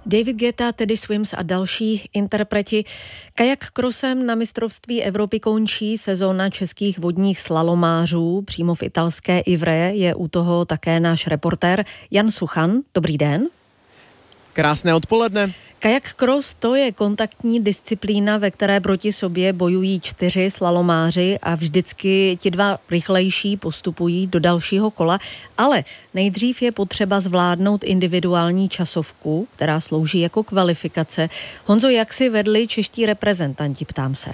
David Guetta, Teddy Swims a další interpreti. Kajak krosem na mistrovství Evropy končí sezóna českých vodních slalomářů. Přímo v italské Ivrea je u toho také náš reportér Jan Suchan. Dobrý den. Krásné odpoledne. Kajak cross, to je kontaktní disciplína, ve které proti sobě bojují 4 slalomáři a vždycky ti 2 rychlejší postupují do dalšího kola, ale nejdřív je potřeba zvládnout individuální časovku, která slouží jako kvalifikace. Honzo, jak si vedli čeští reprezentanti, ptám se.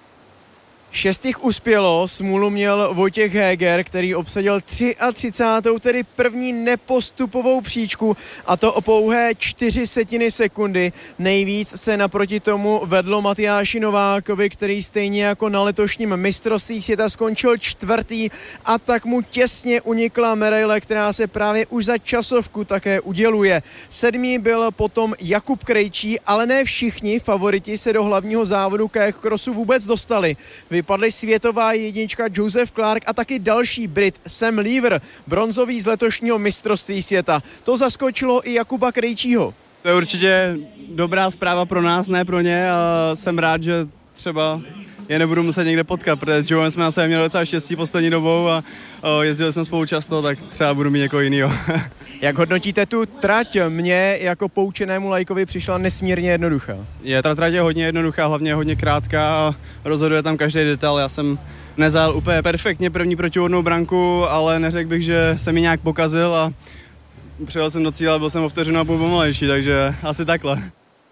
6 jich uspělo, smůlu měl Vojtěch Heger, který obsadil 33. tedy první nepostupovou příčku, a to o pouhé 0,04 sekundy. Nejvíc se naproti tomu vedlo Matyáši Novákovi, který stejně jako na letošním mistrovství světa skončil 4. a tak mu těsně unikla medaile, která se právě už za časovku také uděluje. 7. byl potom Jakub Krejčí, ale ne všichni favoriti se do hlavního závodu kajak crossu vůbec dostali. Vypadly světová jednička Joseph Clark a taky další Brit Sam Lever, bronzový z letošního mistrovství světa. To zaskočilo i Jakuba Krejčího. To je určitě dobrá zpráva pro nás, ne pro ně, a jsem rád, že třeba je nebudu muset někde potkat, protože s Joem jsme na sebe měli docela štěstí poslední dobou a jezdili jsme spolu často, tak třeba budu mít někoho jinýho. Jak hodnotíte tu trať? Mně jako poučenému laikovi přišla nesmírně jednoduchá. Ta trať je hodně jednoduchá, hlavně hodně krátká a rozhoduje tam každý detail. Já jsem nezajel úplně perfektně první protiúhodnou branku, ale neřekl bych, že se mi nějak pokazil a přijel jsem do cíle, byl jsem o vteřinu a půl pomalejší, takže asi takhle.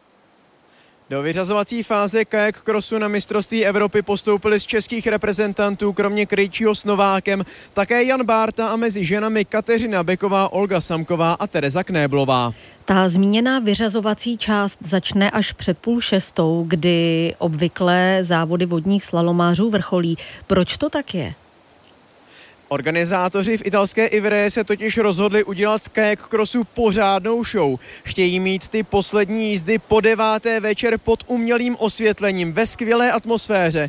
Do vyřazovací fáze kajak crossu na mistrovství Evropy postoupili z českých reprezentantů kromě Krejčího s Novákem také Jan Bárta a mezi ženami Kateřina Beková, Olga Samková a Tereza Knéblová. Ta zmíněná vyřazovací část začne až před 5:30, kdy obvykle závody vodních slalomářů vrcholí. Proč to tak je? Organizátoři v italské Ivrea se totiž rozhodli udělat z kajak crossu pořádnou show. Chtějí mít ty poslední jízdy po 9. večer pod umělým osvětlením ve skvělé atmosféře.